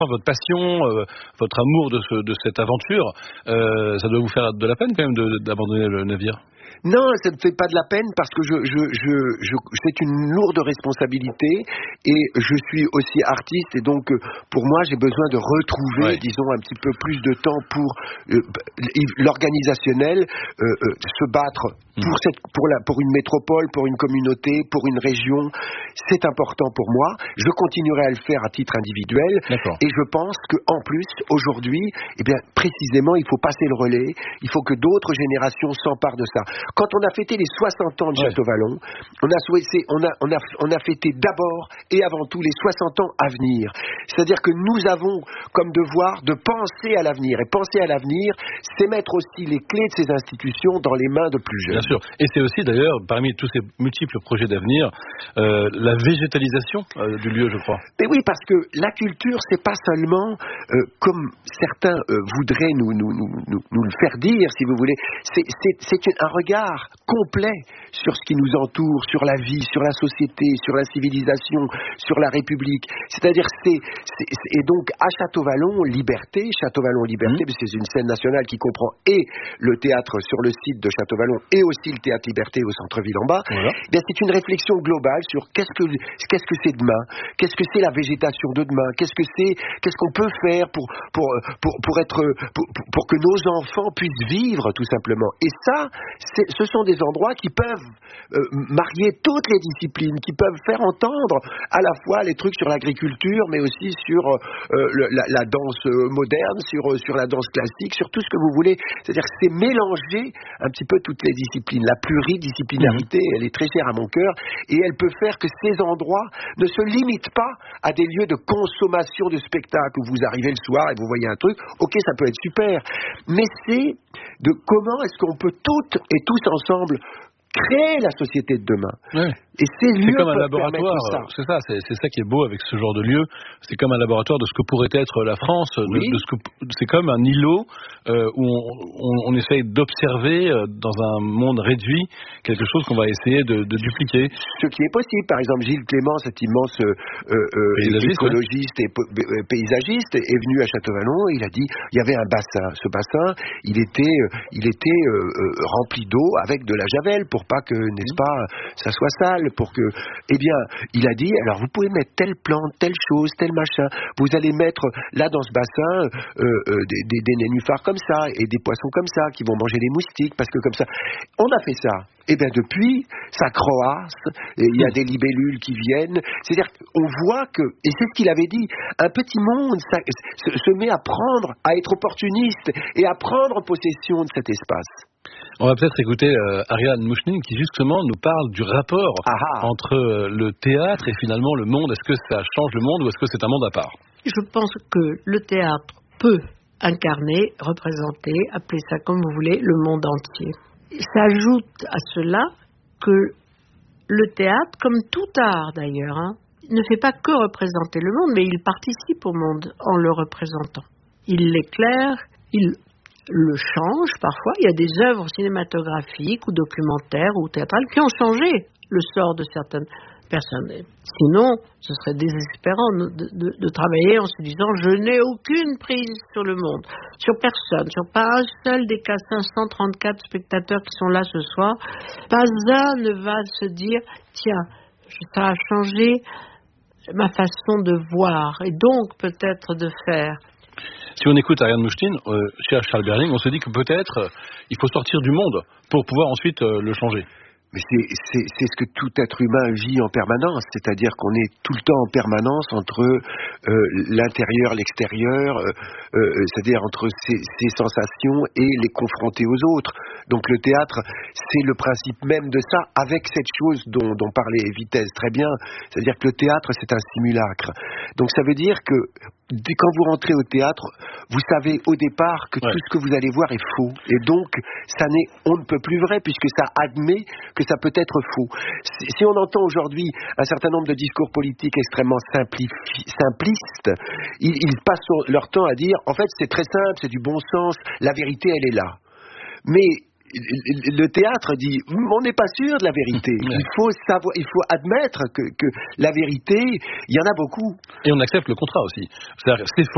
votre passion, votre amour de cette aventure, ça doit vous faire de la peine quand même d'abandonner le navire. Non, ça ne fait pas de la peine parce que c'est une lourde responsabilité et je suis aussi artiste et donc pour moi j'ai besoin de retrouver, disons, un petit peu plus de temps pour l'organisationnel, se battre pour une métropole, pour une communauté, pour une région. C'est important pour moi. Je continuerai à le faire à titre individuel. Et je pense qu'en plus, aujourd'hui, eh bien, précisément, il faut passer le relais. Il faut que d'autres générations s'emparent de ça. Quand on a fêté les 60 ans de Château Vallon, on a fêté d'abord et avant tout les 60 ans à venir. C'est-à-dire que nous avons comme devoir de penser à l'avenir. Et penser à l'avenir, c'est mettre aussi les clés de ces institutions dans les mains de plus jeunes. Bien sûr. Et c'est aussi d'ailleurs, parmi tous ces multiples projets d'avenir, la végétalisation du lieu, je crois. Mais oui, parce que la culture, c'est pas seulement, comme certains voudraient nous le faire dire, si vous voulez, c'est un regard complet sur ce qui nous entoure, sur la vie, sur la société, sur la civilisation, sur la République. C'est-à-dire, et donc à Château-Vallon, Liberté, parce que c'est une scène nationale qui comprend et le théâtre sur le site de Château-Vallon et aussi le théâtre Liberté au centre-ville en bas. Bien, c'est une réflexion globale sur qu'est-ce que c'est demain, qu'est-ce que c'est la végétation de demain, qu'est-ce qu'on peut faire pour que nos enfants puissent vivre tout simplement. Et ça, ce sont des endroits qui peuvent marier toutes les disciplines, qui peuvent faire entendre à la fois les trucs sur l'agriculture, mais aussi sur la danse moderne, sur la danse classique, sur tout ce que vous voulez. C'est-à-dire que c'est mélanger un petit peu toutes les disciplines. La pluridisciplinarité, elle est très chère à mon cœur, et elle peut faire que ces endroits ne se limitent pas à des lieux de consommation de spectacles où vous arrivez le soir et vous voyez un truc. Ok, ça peut être super, mais c'est de comment est-ce qu'on peut toutes et tous ensemble créer la société de demain. Et c'est comme un laboratoire, c'est ça qui est beau avec ce genre de lieu, c'est comme un laboratoire de ce que pourrait être la France, c'est comme un îlot où on essaye d'observer dans un monde réduit quelque chose qu'on va essayer de dupliquer. Ce qui est possible, par exemple Gilles Clément, cet immense écologiste et paysagiste, est venu à Château-Vallon, il a dit, il y avait un bassin, ce bassin, il était rempli d'eau avec de la javel pour pas que, n'est-ce pas, ça soit sale. Pour que, eh bien, il a dit, alors vous pouvez mettre telle plante, telle chose, tel machin, vous allez mettre là dans ce bassin des nénuphars comme ça et des poissons comme ça qui vont manger les moustiques parce que comme ça. On a fait ça. Et bien depuis, ça croasse, il y a des libellules qui viennent. C'est-à-dire qu'on voit que, et c'est ce qu'il avait dit, un petit monde se met à être opportuniste et à prendre possession de cet espace. On va peut-être écouter Ariane Mouchnine qui justement nous parle du rapport entre le théâtre et finalement le monde. Est-ce que ça change le monde ou est-ce que c'est un monde à part ? Je pense que le théâtre peut incarner, représenter, appelez ça comme vous voulez, le monde entier. Ça ajoute à cela que le théâtre, comme tout art d'ailleurs, ne fait pas que représenter le monde, mais il participe au monde en le représentant. Il l'éclaire, il le change parfois. Il y a des œuvres cinématographiques ou documentaires ou théâtrales qui ont changé le sort de certaines personnes. Sinon, ce serait désespérant de travailler en se disant je n'ai aucune prise sur le monde, sur personne, sur pas un seul des 534 spectateurs qui sont là ce soir. Pas un ne va se dire tiens, ça a changé ma façon de voir et donc peut-être de faire. Si on écoute Ariane Mouchnine, chez Charles Berling, on se dit que peut-être il faut sortir du monde pour pouvoir ensuite le changer. Mais c'est ce que tout être humain vit en permanence, c'est-à-dire qu'on est tout le temps en permanence entre l'intérieur, l'extérieur, c'est-à-dire entre ses sensations et les confronter aux autres. Donc le théâtre, c'est le principe même de ça, avec cette chose dont parlait Vitesse très bien, c'est-à-dire que le théâtre, c'est un simulacre. Donc ça veut dire que quand vous rentrez au théâtre, vous savez au départ que tout ce que vous allez voir est faux. Et donc, on ne peut plus vrai, puisque ça admet que ça peut être faux. Si on entend aujourd'hui un certain nombre de discours politiques extrêmement simplistes, ils passent leur temps à dire, en fait, c'est très simple, c'est du bon sens, la vérité, elle est là. Mais le théâtre dit, on n'est pas sûr de la vérité. Il faut admettre que la vérité, il y en a beaucoup. Et on accepte le contrat aussi. C'est-à-dire, c'est faux.